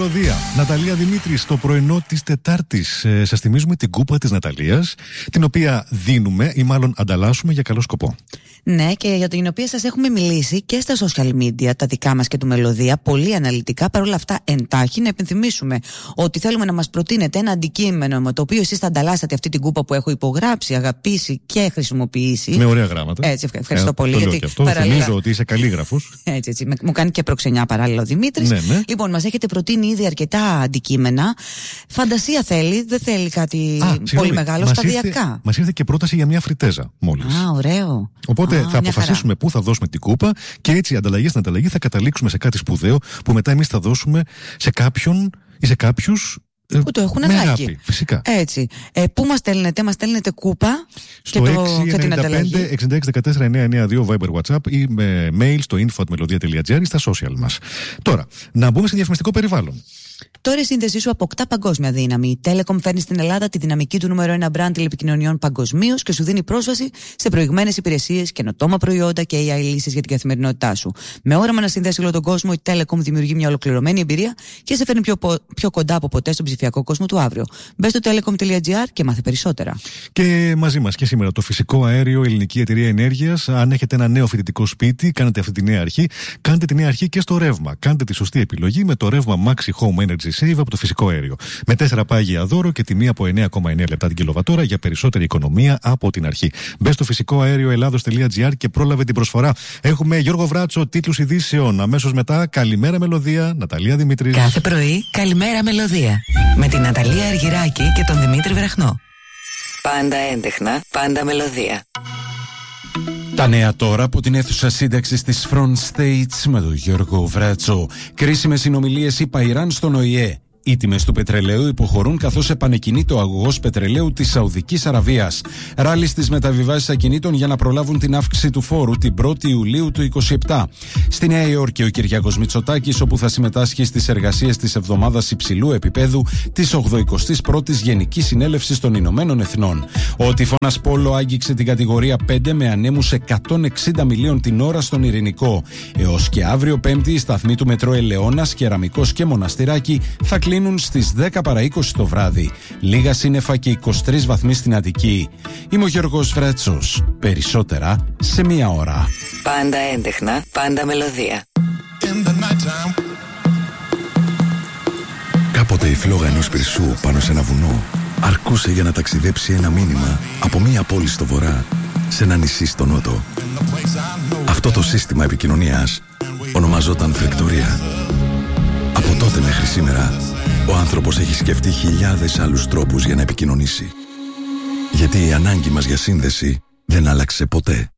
Μελωδία. Ναταλία Δημήτρη, στο πρωινό της Τετάρτης. Σας θυμίζουμε την κούπα της Ναταλίας, την οποία δίνουμε ή μάλλον ανταλλάσσουμε για καλό σκοπό. Ναι, και για την οποία σας έχουμε μιλήσει και στα social media, τα δικά μας και του Μελωδία, πολύ αναλυτικά. Παρ' όλα αυτά, εντάχει, να υπενθυμίσουμε ότι θέλουμε να μας προτείνετε ένα αντικείμενο με το οποίο εσείς θα ανταλλάσσατε αυτή την κούπα που έχω υπογράψει, αγαπήσει και χρησιμοποιήσει. Με ωραία γράμματα. Έτσι, ευχαριστώ πολύ. Γιατί και αυτό. Παράλληλα... Θυμίζω ότι είσαι καλήγραφος. Έτσι. Μου κάνει και προξενιά παράλληλα ο Δημήτρης. Ναι. Λοιπόν, μας έχετε προτείνει ήδη αρκετά αντικείμενα. Φαντασία θέλει, δεν θέλει κάτι πολύ μεγάλο, σταδιακά. Μας ήρθε και πρόταση για μια φριτέζα μόλις. Α, ωραίο. Οπότε θα αποφασίσουμε πού θα δώσουμε την κούπα και έτσι ανταλλαγή στην ανταλλαγή θα καταλήξουμε σε κάτι σπουδαίο που μετά εμείς θα δώσουμε σε κάποιον ή σε κάποιους που το έχουν ανάγκη. Φυσικά. Έτσι. Πού μας στέλνετε κούπα στο και την ανταλλαγή. 695-6614-992 Viber WhatsApp ή με mail στο info@melodia.gr ή στα social μας. Τώρα, να μπούμε σε διαφημιστικό περιβάλλον. Τώρα η σύνδεσή σου αποκτά παγκόσμια δύναμη. Η Telecom φέρνει στην Ελλάδα τη δυναμική του νούμερο 1 brand τηλεπικοινωνιών παγκοσμίως και σου δίνει πρόσβαση σε προηγμένες υπηρεσίες, καινοτόμα προϊόντα και AI λύσεις για την καθημερινότητά σου. Με όραμα να συνδέσει όλο τον κόσμο, η Telecom δημιουργεί μια ολοκληρωμένη εμπειρία και σε φέρνει πιο κοντά από ποτέ στον ψηφιακό κόσμο του αύριο. Μπες στο telecom.gr και μάθε περισσότερα. Και μαζί μας και σήμερα το φυσικό αέριο, ελληνική εταιρεία ενέργειας. Αν έχετε ένα νέο φοιτητικό σπίτι, κάνετε αυτή τη νέα αρχή. Κάντε τη νέα αρχή και στο ρεύμα. Κάντε τη σωστή επιλογή με το ρεύμα Maxi Home Energy Save από το φυσικό αέριο. Με 4 πάγια δώρο και τιμή από 9,9 λεπτά την κιλοβατόρα για περισσότερη οικονομία από την αρχή. Μπες στο φυσικό αέριο Ελλάδος.gr και πρόλαβε την προσφορά. Έχουμε Γιώργο Βράτσο, τίτλους ειδήσεων. Αμέσως μετά, καλημέρα Μελωδία, Ναταλία Δημήτρη. Κάθε πρωί, καλημέρα Μελωδία. Με την Ναταλία Αργυράκη και τον Δημήτρη Βραχνό. Πάντα έντεχνα, πάντα Μελωδία. Τα νέα τώρα από την αίθουσα σύνταξης της Front States με τον Γιώργο Βράτσο. Κρίσιμες συνομιλίες είπα Ιράν στον ΟΗΕ. Οι τιμές του πετρελαίου υποχωρούν καθώς επανεκκινεί το αγωγός πετρελαίου της Σαουδικής Αραβίας. Ράλι στις μεταβιβάσεις ακινήτων για να προλάβουν την αύξηση του φόρου την 1η Ιουλίου του 2027. Στη Νέα Υόρκη ο Κυριάκος Μητσοτάκης, όπου θα συμμετάσχει στις εργασίες της εβδομάδας υψηλού επίπεδου της 81ης Γενικής Συνέλευσης των Ηνωμένων Εθνών. Ο τυφώνας Πόλο άγγιξε την κατηγορία 5 με ανέμους 160 μιλίων την ώρα στον Ειρηνικό. Έως και αύριο Πέμπτη οι σταθμοί του μετρό Ελαιώνας, Κεραμικός και Μοναστηράκι θα κλείνουν στις 10 παρά 20 το βράδυ. Λίγα σύννεφα και 23 βαθμοί στην Αττική. Είμαι ο Γιώργος Βράτσος. Περισσότερα σε μία ώρα. Πάντα έντεχνα, πάντα Μελωδία. Κάποτε η φλόγα ενός πυρσού πάνω σε ένα βουνό αρκούσε για να ταξιδέψει ένα μήνυμα από μία πόλη στο βορρά σε ένα νησί στο νότο. Αυτό το σύστημα επικοινωνίας ονομαζόταν φεκτορία. Από τότε μέχρι σήμερα, ο άνθρωπος έχει σκεφτεί χιλιάδες άλλους τρόπους για να επικοινωνήσει. Γιατί η ανάγκη μας για σύνδεση δεν άλλαξε ποτέ.